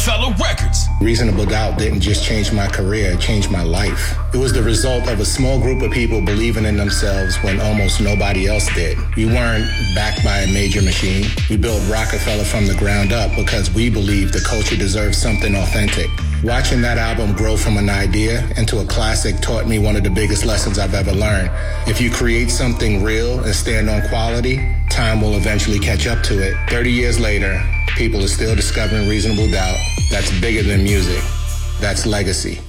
Rockefeller Records. Reasonable Doubt didn't just change my career, it changed my life. It was the result of a small group of people believing in themselves when almost nobody else did. We weren't backed by a major machine. We built Rockefeller from the ground up because we believed the culture deserved something authentic. Watching that album grow from an idea into a classic taught me one of the biggest lessons I've ever learned. If you create something real and stand on quality, time will eventually catch up to it. 30 years later, people are still discovering Reasonable Doubt. That's bigger than music. That's legacy.